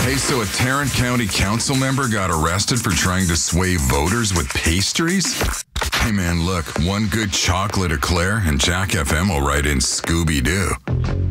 Hey, so a Tarrant County Council member got arrested for trying to sway voters with pastries? Hey man, look, one good chocolate eclair and Jack FM will write in Scooby-Doo.